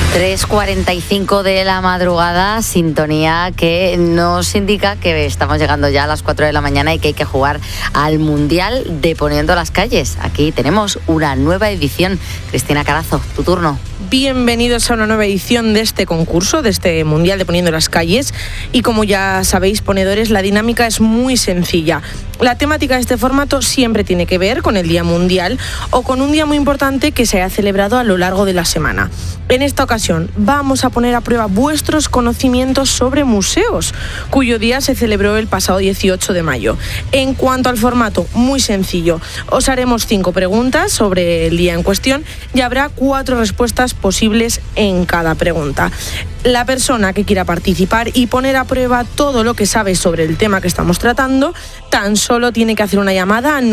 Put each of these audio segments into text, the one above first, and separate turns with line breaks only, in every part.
3:45 de la madrugada, sintonía que nos indica que estamos llegando ya a las 4 de la mañana y que hay que jugar al Mundial de Poniendo las Calles. Aquí tenemos una nueva edición. Cristina Carazo, tu turno.
Bienvenidos a una nueva edición de este concurso, de este Mundial de Poniendo las Calles. Y como ya sabéis, ponedores, la dinámica es muy sencilla. La temática de este formato siempre tiene que ver con el Día Mundial o con un día muy importante que se haya celebrado a lo largo de la semana. En esta ocasión vamos a poner a prueba vuestros conocimientos sobre museos, cuyo día se celebró el pasado 18 de mayo. En cuanto al formato, muy sencillo. Os haremos 5 preguntas sobre el día en cuestión y habrá 4 respuestas posibles en cada pregunta. La persona que quiera participar y poner a prueba todo lo que sabe sobre el tema que estamos tratando, tan solo tiene que hacer una llamada al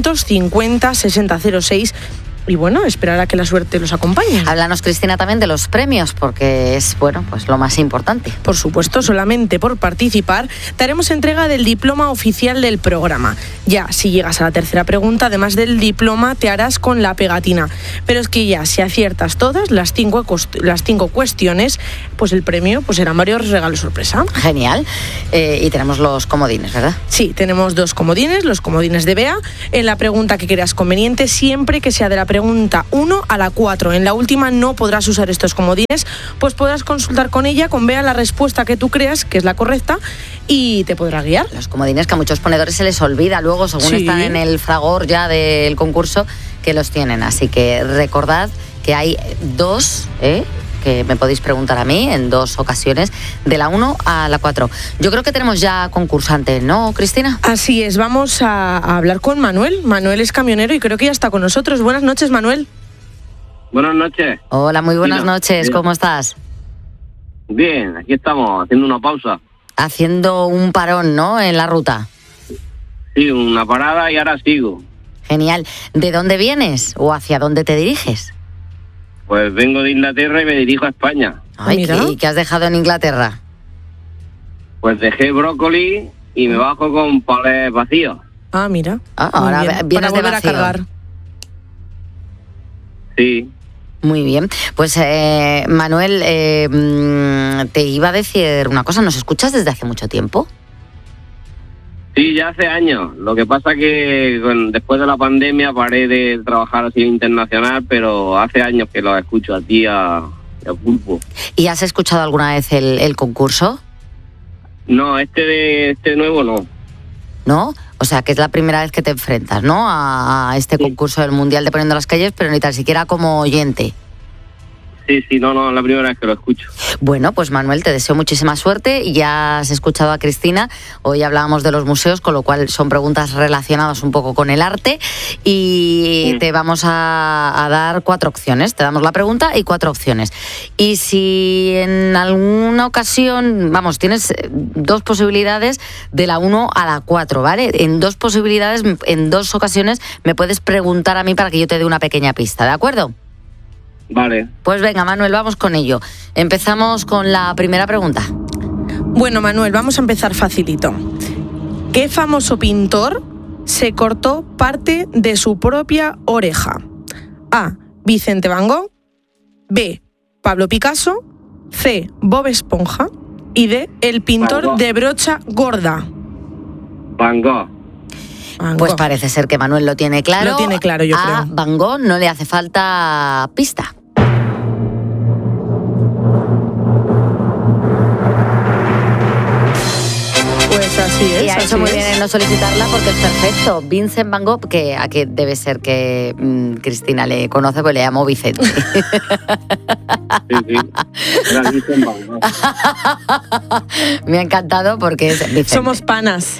950 6006 y bueno, esperar a que la suerte los acompañe.
Háblanos, Cristina, también de los premios, porque es, bueno, pues lo más importante.
Por supuesto, solamente por participar te haremos entrega del diploma oficial del programa. Ya, si llegas a la tercera pregunta, además del diploma, te harás con la pegatina. Pero es que ya, si aciertas todas las 5 cuestiones, pues el premio pues serán varios regalos sorpresa.
Genial. Y tenemos los comodines, ¿verdad?
Sí, tenemos 2 comodines, los comodines de Bea. En la pregunta que creas conveniente, siempre que sea de la pregunta 1 a la 4. En la última no podrás usar estos comodines, pues podrás consultar con ella, con Bea, la respuesta que tú creas que es la correcta y te podrá guiar.
Los comodines que a muchos ponedores se les olvida luego, según están en el fragor ya del concurso, que los tienen. Así que recordad que hay 2, que me podéis preguntar a mí en 2 ocasiones, de la 1 a la 4. Yo creo que tenemos ya concursantes, ¿no, Cristina?
Así es, vamos a hablar con Manuel. Manuel es camionero y creo que ya está con nosotros. Buenas noches, Manuel.
Buenas noches.
Hola, muy buenas noches.
Bien.
¿Cómo estás?
Bien, aquí estamos, haciendo una pausa.
Haciendo un parón, ¿no?, en la ruta.
Sí, una parada y ahora sigo.
Genial. ¿De dónde vienes o hacia dónde te diriges?
Pues vengo de Inglaterra y me dirijo a España.
Ay,
mira.
¿qué has dejado en Inglaterra?
Pues dejé brócoli y me bajo con palés vacíos.
Ah, mira.
Ahora
Muy bien.
vienes
Para volver
de
a
vacío.
cargar.
Sí.
Muy bien. Pues, Manuel, te iba a decir una cosa. ¿Nos escuchas desde hace mucho tiempo?
Sí, ya hace años. Lo que pasa que después de la pandemia paré de trabajar así internacional, pero hace años que lo escucho a ti, a Pulpo.
¿Y has escuchado alguna vez el concurso?
No, este nuevo no.
¿No? O sea, que es la primera vez que te enfrentas, ¿no?, a este concurso del Mundial de Poniendo las Calles, pero ni tan siquiera como oyente.
Sí, no, es la primera vez que lo escucho.
Bueno, pues Manuel, te deseo muchísima suerte. Ya has escuchado a Cristina. Hoy hablábamos de los museos, con lo cual son preguntas relacionadas un poco con el arte. Y te vamos a dar 4 opciones. Te damos la pregunta y 4 opciones. Y si en alguna ocasión, tienes 2 posibilidades de la 1 a la 4, ¿vale? En 2 posibilidades, en 2 ocasiones, me puedes preguntar a mí para que yo te dé una pequeña pista, ¿de acuerdo?
Vale.
Pues venga, Manuel, vamos con ello. Empezamos con la primera pregunta.
Bueno, Manuel, vamos a empezar facilito. ¿Qué famoso pintor se cortó parte de su propia oreja? A. Vicente Van Gogh. B. Pablo Picasso. C. Bob Esponja. Y D. El pintor de brocha gorda.
Van Gogh.
Pues parece ser que Manuel lo tiene claro.
Lo tiene claro, yo creo.
A Van Gogh no le hace falta pista.
Pues así es.
Y ha hecho muy bien en no solicitarla porque es perfecto. Vincent Van Gogh, que a que debe ser que Cristina le conoce, pues le llamó Vicente.
Sí. Era Vicente Van Gogh.
Me ha encantado porque es Vicente.
Somos panas.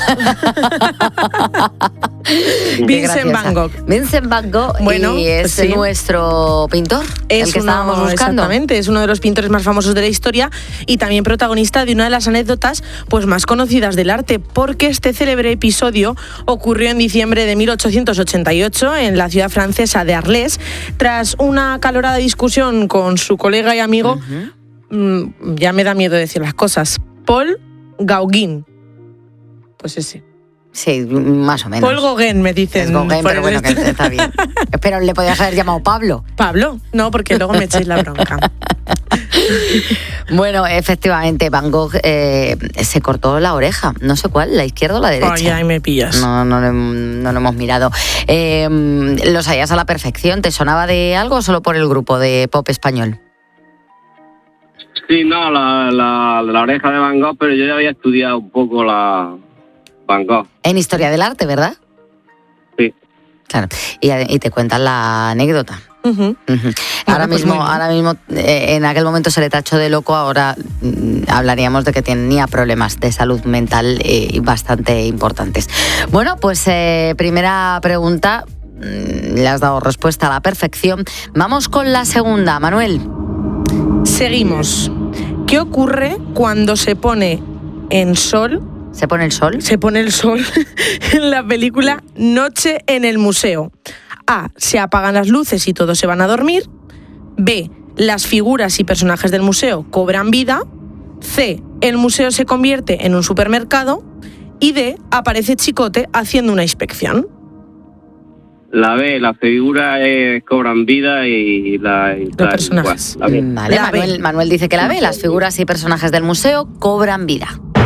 Vincent Van Gogh.
Vincent Van Gogh,
Bueno,
y es
pues sí,
nuestro pintor, el que estábamos buscando.
Exactamente, es uno de los pintores más famosos de la historia y también protagonista de una de las anécdotas pues más conocidas del arte, porque este célebre episodio ocurrió en diciembre de 1888 en la ciudad francesa de Arles, tras una acalorada discusión con su colega y amigo, ya me da miedo decir las cosas, Paul Gauguin. Pues ese.
Sí, más o menos.
Paul Gauguin, me dicen.
Es Gauguin, pero bueno, que está bien. Pero le podías haber llamado Pablo.
¿Pablo? No, porque luego me echéis la bronca.
Bueno, efectivamente, Van Gogh se cortó la oreja, no sé cuál, la izquierda o la derecha.
Ay, ahí me pillas.
No lo hemos mirado. Lo sabías a la perfección, ¿te sonaba de algo o solo por el grupo de pop español?
Sí, no, la oreja de Van Gogh, pero yo ya había estudiado un poco la Van Gogh.
En Historia del Arte, ¿verdad?
Sí.
Claro, y te cuentan la anécdota.
Uh-huh.
Ahora
Pues
mismo, en aquel momento se le tachó de loco, ahora hablaríamos de que tenía problemas de salud mental bastante importantes. Bueno, pues primera pregunta, le has dado respuesta a la perfección. Vamos con la segunda, Manuel.
Seguimos. ¿Qué ocurre cuando se pone en sol?
¿Se pone el sol?
Se pone el sol en la película Noche en el Museo. A. Se apagan las luces y todos se van a dormir. B. Las figuras y personajes del museo cobran vida. C. El museo se convierte en un supermercado. Y D. Aparece Chicote haciendo una inspección.
La B, las figuras cobran vida y
los personajes.
La B.
Vale, Manuel dice que la B, las figuras y personajes del museo cobran vida.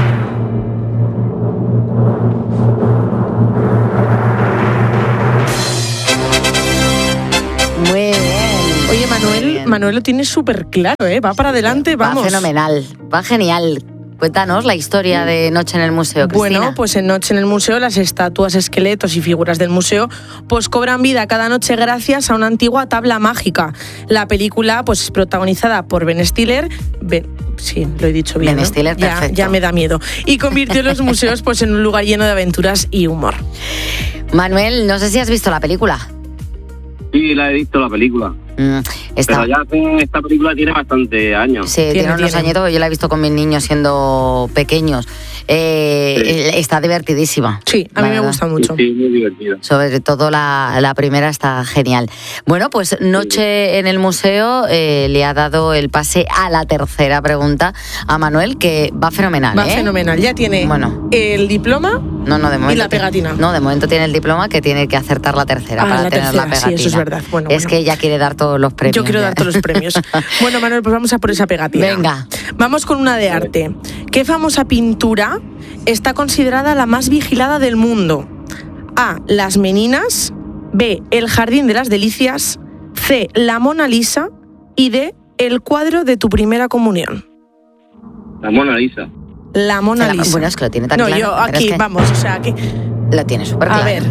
Muy bien.
Oye, Manuel lo tiene súper claro, ¿eh? Va para adelante, vamos.
Va fenomenal, va genial. Cuéntanos la historia de Noche en el Museo, Cristina.
Bueno, pues en Noche en el Museo las estatuas, esqueletos y figuras del museo pues cobran vida cada noche gracias a una antigua tabla mágica. La película pues es protagonizada por Ben Stiller. Sí, lo he dicho bien.
Ben Stiller,
¿no?
perfecto.
Ya me da miedo. Y convirtió los museos pues en un lugar lleno de aventuras y humor.
Manuel, no sé si has visto la película.
Sí, la he visto la película. Pero ya esta película tiene bastante años.
Sí, tiene unos añitos, yo la he visto con mis niños siendo pequeños. Sí. Está divertidísima.
Sí, a mí me gusta mucho.
Sí, muy divertida.
Sobre todo la primera está genial. Bueno, pues Noche en el Museo le ha dado el pase a la tercera pregunta a Manuel, que va fenomenal.
Va fenomenal, ya tiene el diploma
de momento,
y la pegatina.
No, de momento tiene el diploma, que tiene que acertar la tercera para tener la pegatina.
Sí, eso es verdad. Bueno,
que ella quiere dar todos los premios.
Yo quiero dar todos los premios. Bueno, Manuel, pues vamos a por esa pegatina.
Venga.
Vamos con una de arte. ¿Qué famosa pintura está considerada la más vigilada del mundo? A. Las Meninas. B. El Jardín de las Delicias. C. La Mona Lisa. Y D. El cuadro de tu primera comunión.
La Mona Lisa.
La Mona Lisa.
Bueno, es que lo tiene tan claro.
No, yo aquí, vamos, o sea, aquí...
Lo tiene súper claro.
A ver...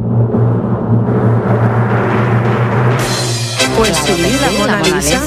Pues claro, sí, la Mona Lisa.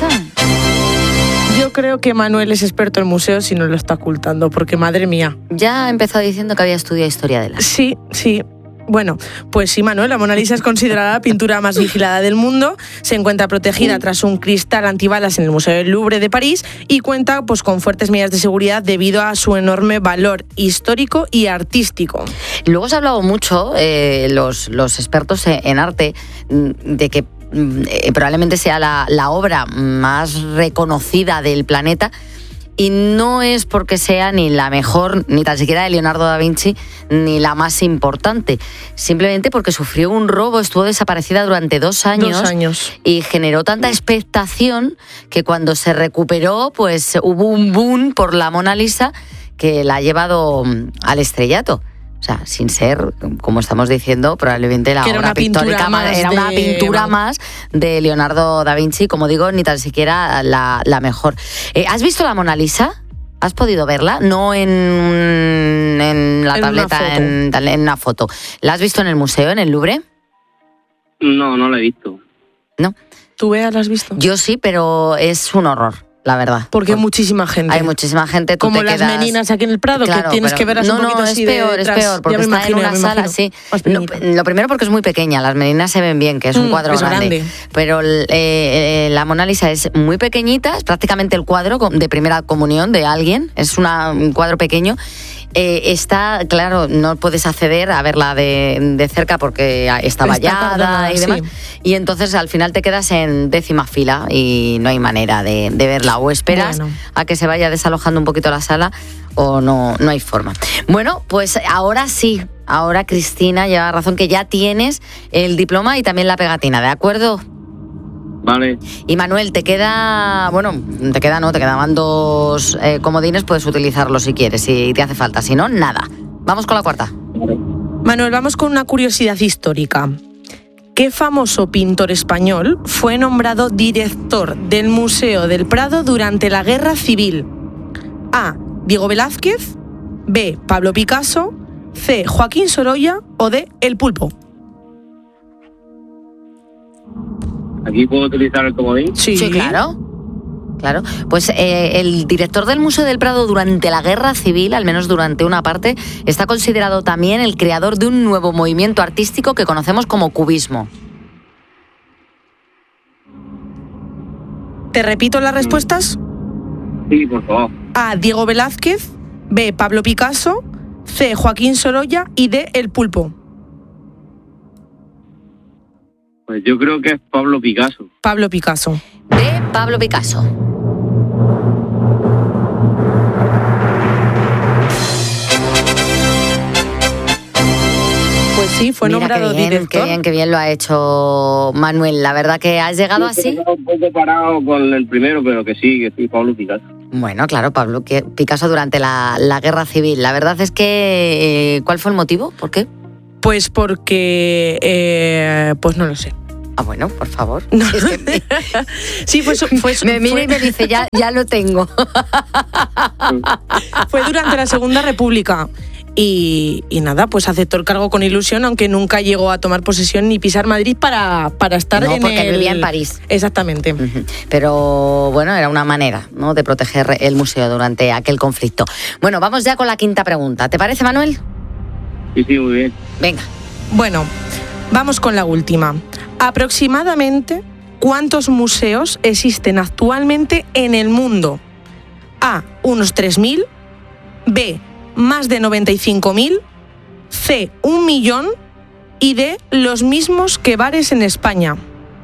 Yo creo que Manuel es experto en museos y nos lo está ocultando, porque madre mía.
Ya ha empezado diciendo que había estudiado historia del arte.
Sí, sí. Bueno, pues sí, Manuel, la Mona Lisa es considerada la pintura más vigilada del mundo. Se encuentra protegida tras un cristal antibalas en el Museo del Louvre de París y cuenta pues con fuertes medidas de seguridad debido a su enorme valor histórico y artístico.
Luego se ha hablado mucho, los expertos en arte, de que probablemente sea la obra más reconocida del planeta, y no es porque sea ni la mejor, ni tan siquiera de Leonardo da Vinci, ni la más importante, simplemente porque sufrió un robo, estuvo desaparecida durante 2 años.
2 años.
Y generó tanta expectación que cuando se recuperó, pues hubo un boom por la Mona Lisa que la ha llevado al estrellato. O sea, sin ser, como estamos diciendo, probablemente la obra pictórica era una pintura más de Leonardo da Vinci, como digo, ni tan siquiera la mejor. ¿Has visto la Mona Lisa? ¿Has podido verla? No en la tableta, en una foto. ¿La has visto en el museo, en el Louvre?
No la he visto.
¿No?
¿Tú, Bea, la has visto?
Yo sí, pero es un horror. La verdad.
Porque hay muchísima gente.
Hay muchísima gente.
Como las Meninas aquí en el Prado, claro, que tienes que verlas un poquito así de detrás.
Es peor, porque está en una sala así. Lo primero porque es muy pequeña, las Meninas se ven bien, que es un cuadro grande. Pero la Mona Lisa es muy pequeñita, es prácticamente el cuadro de primera comunión de alguien, es un cuadro pequeño. Está, claro, no puedes acceder a verla de cerca porque está vallada y demás. Sí. Y entonces al final te quedas en 10ª fila y no hay manera de verla. O esperas a que se vaya desalojando un poquito la sala o no hay forma. Bueno, pues ahora sí. Ahora Cristina lleva razón, que ya tienes el diploma y también la pegatina, ¿de acuerdo?
Vale.
Y Manuel, te quedaban 2 comodines, puedes utilizarlos si quieres, si te hace falta, si no, nada. Vamos con la cuarta.
Manuel, vamos con una curiosidad histórica. ¿Qué famoso pintor español fue nombrado director del Museo del Prado durante la Guerra Civil? A. Diego Velázquez, B. Pablo Picasso, C. Joaquín Sorolla o D. El Pulpo.
¿Aquí puedo utilizar el comodín?
Sí, claro. Pues el director del Museo del Prado durante la Guerra Civil, al menos durante una parte, está considerado también el creador de un nuevo movimiento artístico que conocemos como cubismo.
¿Te repito las respuestas?
Sí, por favor.
A. Diego Velázquez, B. Pablo Picasso, C. Joaquín Sorolla y D. El Pulpo.
Pues yo creo que es Pablo Picasso.
Pablo Picasso.
De Pablo Picasso.
Pues sí, fue nombrado director.
Qué bien lo ha hecho Manuel. La verdad que has llegado así.
Un poco parado con el primero, pero que sí, Pablo Picasso.
Bueno, claro, Pablo Picasso durante la Guerra Civil. La verdad es que... ¿Cuál fue el motivo? ¿Por qué?
Pues porque... pues no lo sé.
Ah, bueno, por favor.
No. Sí, fue
me mira y me dice, ya lo tengo.
Fue durante la Segunda República. Y nada, pues aceptó el cargo con ilusión, aunque nunca llegó a tomar posesión ni pisar Madrid para estar
porque vivía en París.
Exactamente.
Pero bueno, era una manera, ¿no?, de proteger el museo durante aquel conflicto. Bueno, vamos ya con la quinta pregunta. ¿Te parece, Manuel?
Sí, muy bien.
Venga.
Bueno, vamos con la última. Aproximadamente, ¿cuántos museos existen actualmente en el mundo? A, unos 3.000, B, más de 95.000, C, 1 millón y D, los mismos que bares en España.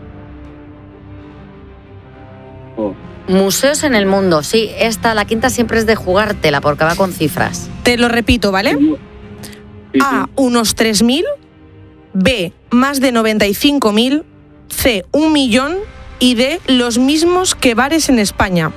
Museos en el mundo, sí, la quinta siempre es de jugártela porque va con cifras.
Te lo repito, ¿vale?
Sí.
A, unos 3.000, B, más de 95.000, C, 1 millón y D, los mismos que bares en España.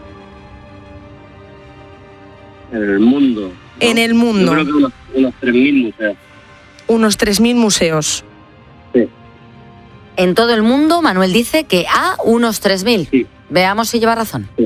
En el mundo, ¿no?
En el mundo.
Yo creo que unos 3.000 museos.
Unos 3.000 museos.
Sí.
En todo el mundo, Manuel dice que unos 3.000.
Sí.
Veamos si lleva razón.
Sí.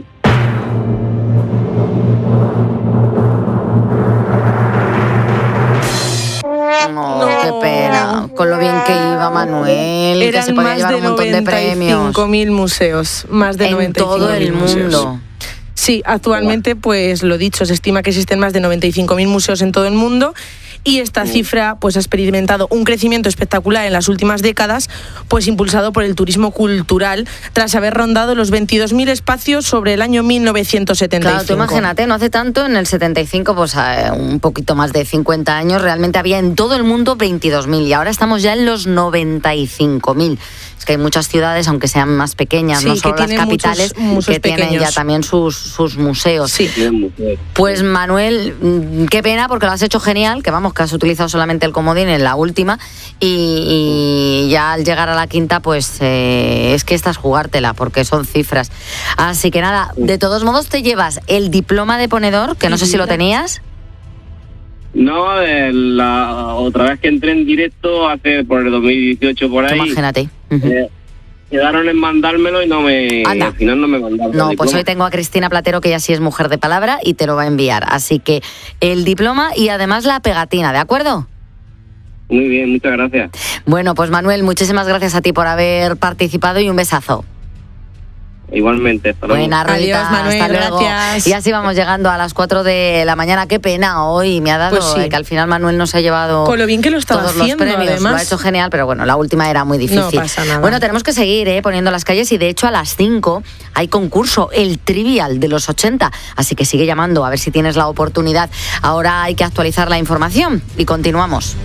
No, qué pena. Con lo bien que iba Manuel,
Eran
que se podía
más
llevar
de
un montón de premios.
95.000 museos. Más de 95.000
en todo el mundo.
Museos. Sí, actualmente, pues lo dicho, se estima que existen más de 95.000 museos en todo el mundo y esta cifra pues ha experimentado un crecimiento espectacular en las últimas décadas, pues impulsado por el turismo cultural, tras haber rondado los 22.000 espacios sobre el año 1975.
Claro, tú imagínate, no hace tanto, en el 75, pues un poquito más de 50 años, realmente había en todo el mundo 22.000 y ahora estamos ya en los 95.000. Es que hay muchas ciudades, aunque sean más pequeñas,
sí,
no solo las capitales, que tienen ya también sus museos.
Sí.
Pues Manuel, qué pena porque lo has hecho genial, que vamos, que has utilizado solamente el comodín en la última y ya al llegar a la quinta, pues es que esta es jugártela porque son cifras. Así que nada, de todos modos te llevas el diploma de ponedor, que no sé si lo tenías.
No, la otra vez que entré en directo, por el 2018 por ahí.
Imagínate.
Quedaron en mandármelo y al final no me mandaron.
No, pues hoy tengo a Cristina Platero, que ya sí es mujer de palabra y te lo va a enviar. Así que el diploma y además la pegatina, ¿de acuerdo?
Muy bien, muchas gracias.
Bueno, pues Manuel, muchísimas gracias a ti por haber participado y un besazo.
Igualmente, hasta luego.
Buena rueda,
adiós, Manuel,
hasta luego.
gracias.
Y así vamos llegando a las 4 de la mañana. Qué pena hoy me ha dado,
pues sí,
que al final Manuel nos ha llevado
con lo bien que lo estaba
todos
haciendo,
los premios.
además.
Lo ha hecho genial, pero bueno, la última era muy difícil.
No pasa nada.
Bueno, tenemos que seguir poniendo las calles y de hecho a las 5 hay concurso, el Trivial de los 80. Así que sigue llamando a ver si tienes la oportunidad. Ahora hay que actualizar la información y continuamos.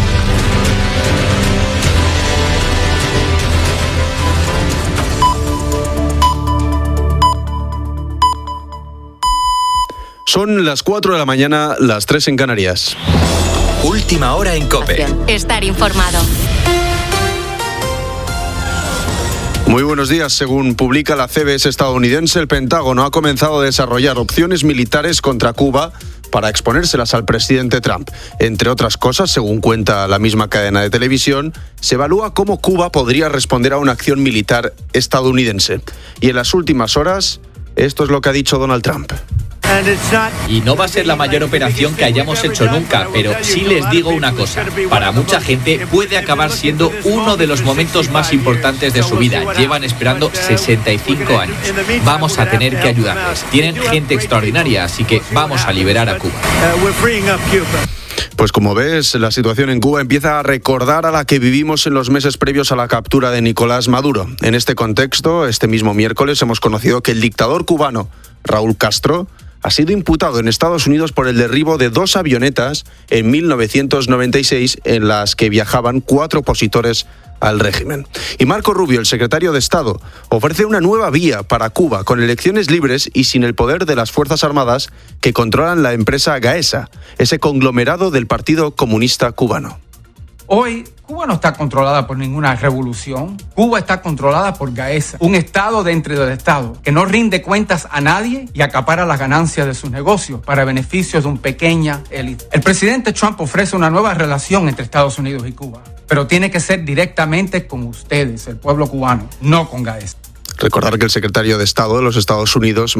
Son las 4 de la mañana, las 3 en Canarias.
Última hora en COPE.
Estar informado.
Muy buenos días. Según publica la CBS estadounidense, el Pentágono ha comenzado a desarrollar opciones militares contra Cuba para exponérselas al presidente Trump. Entre otras cosas, según cuenta la misma cadena de televisión, se evalúa cómo Cuba podría responder a una acción militar estadounidense. Y en las últimas horas, esto es lo que ha dicho Donald Trump.
Y no va a ser la mayor operación que hayamos hecho nunca, pero sí les digo una cosa. Para mucha gente puede acabar siendo uno de los momentos más importantes de su vida. Llevan esperando 65 años. Vamos a tener que ayudarles. Tienen gente extraordinaria, así que vamos a liberar a Cuba.
Pues como ves, la situación en Cuba empieza a recordar a la que vivimos en los meses previos a la captura de Nicolás Maduro. En este contexto, este mismo miércoles hemos conocido que el dictador cubano, Raúl Castro, ha sido imputado en Estados Unidos por el derribo de 2 avionetas en 1996 en las que viajaban 4 opositores al régimen. Y Marco Rubio, el secretario de Estado, ofrece una nueva vía para Cuba con elecciones libres y sin el poder de las Fuerzas Armadas que controlan la empresa Gaesa, ese conglomerado del Partido Comunista Cubano.
Hoy, Cuba no está controlada por ninguna revolución. Cuba está controlada por Gaesa, un Estado dentro del Estado que no rinde cuentas a nadie y acapara las ganancias de sus negocios para beneficios de una pequeña élite. El presidente Trump ofrece una nueva relación entre Estados Unidos y Cuba, pero tiene que ser directamente con ustedes, el pueblo cubano, no con Gaesa.
Recordar que el secretario de Estado de los Estados Unidos,